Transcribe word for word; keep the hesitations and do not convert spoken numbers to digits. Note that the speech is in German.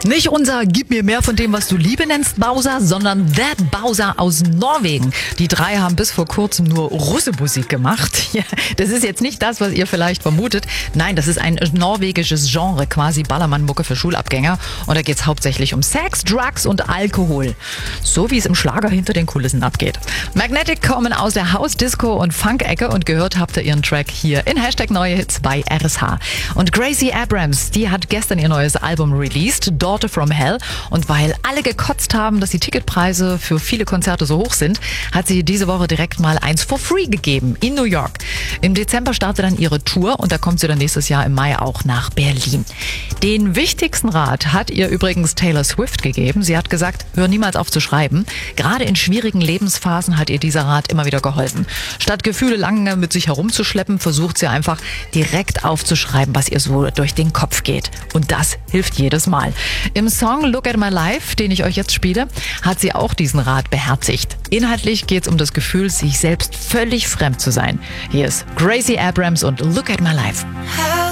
Nicht unser Gib mir mehr von dem, was du Liebe nennst, Bowser, sondern The Bowser aus Norwegen. Die drei haben bis vor kurzem nur Russemusik gemacht. Ja, das ist jetzt nicht das, was ihr vielleicht vermutet. Nein, das ist ein norwegisches Genre, quasi Ballermann-Mucke für Schulabgänger. Und da geht es hauptsächlich um Sex, Drugs und Alkohol. So wie es im Schlager hinter den Kulissen abgeht. Magnetic kommen aus der House, Disco und Funk-Ecke und gehört habt ihr ihren Track hier in Hashtag Neue Hits bei R S H. Und Gracie Abrams, die hat gestern ihr neues Album released, Daughter from Hell. Und weil alle gekotzt haben, dass die Ticketpreise für viele Konzerte so hoch sind, hat sie diese Woche direkt mal eins for free gegeben in New York. Im Dezember startet dann ihre Tour und da kommt sie dann nächstes Jahr im Mai auch nach Berlin. Den wichtigsten Rat hat ihr übrigens Taylor Swift gegeben. Sie hat gesagt, hör niemals auf zu schreiben. Gerade in schwierigen Lebensphasen hat ihr dieser Rat immer wieder geholfen. Statt Gefühle lange mit sich herumzuschleppen, versucht sie einfach direkt aufzuschreiben, was ihr so durch den Kopf geht. Und das hilft jedes Mal. Im Song Look at My Life, den ich euch jetzt spiele, hat sie auch diesen Rat beherzigt. Inhaltlich geht es um das Gefühl, sich selbst völlig fremd zu sein. Hier ist Gracie Abrams und Look at My Life.